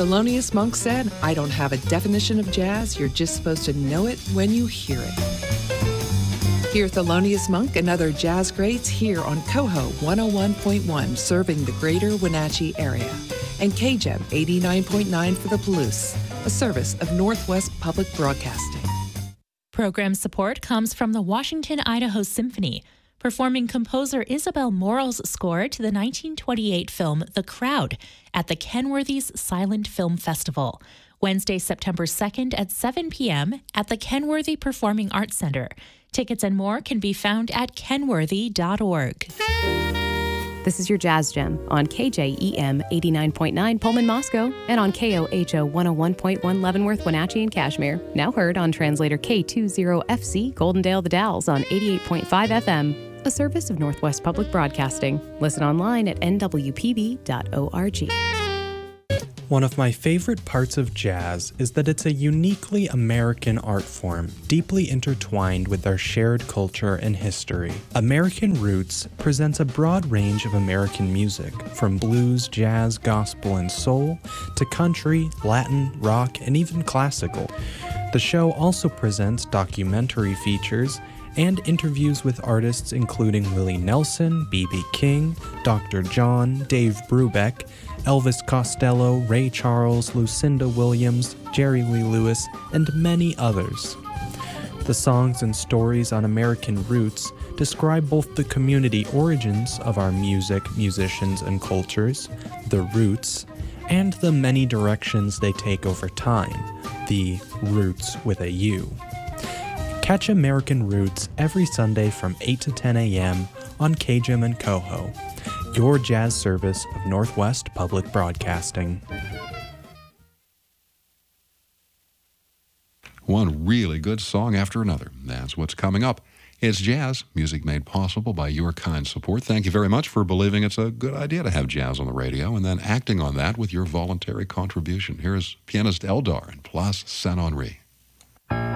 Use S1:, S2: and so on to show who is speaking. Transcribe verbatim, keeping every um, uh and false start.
S1: Thelonious Monk said, "I don't have a definition of jazz. You're just supposed to know it when you hear it." Hear Thelonious Monk and other jazz greats here on Coho one oh one point one, serving the greater Wenatchee area, and K G E M eighty-nine point nine for the Palouse, a service of Northwest Public Broadcasting.
S2: Program support comes from the Washington, Idaho Symphony, performing composer Isabel Morel's score to the nineteen twenty-eight film The Crowd at the Kenworthy's Silent Film Festival, Wednesday, September second at seven p.m. at the Kenworthy Performing Arts Center. Tickets and more can be found at kenworthy dot org.
S3: This is your Jazz Gem on K J E M eighty-nine point nine Pullman, Moscow, and on K O H O one oh one point one Leavenworth, Wenatchee, and Kashmir. Now heard on translator K twenty F C Goldendale, The Dalles on eighty-eight point five F M, a service of Northwest Public Broadcasting. Listen online at N W P B dot org.
S4: One of my favorite parts of jazz is that it's a uniquely American art form, deeply intertwined with our shared culture and history. American Roots presents a broad range of American music, from blues, jazz, gospel, and soul, to country, Latin, rock, and even classical. The show also presents documentary features and interviews with artists including Willie Nelson, B B King, Doctor John, Dave Brubeck, Elvis Costello, Ray Charles, Lucinda Williams, Jerry Lee Lewis, and many others. The songs and stories on American Roots describe both the community origins of our music, musicians, and cultures, the roots, and the many directions they take over time, the roots with a U. Catch American Roots every Sunday from eight to ten a.m. on K G E M and Coho, your jazz service of Northwest Public Broadcasting.
S5: One really good song after another. That's what's coming up. It's jazz, music made possible by your kind support. Thank you very much for believing it's a good idea to have jazz on the radio and then acting on that with your voluntary contribution. Here's pianist Eldar and Place Saint-Henri.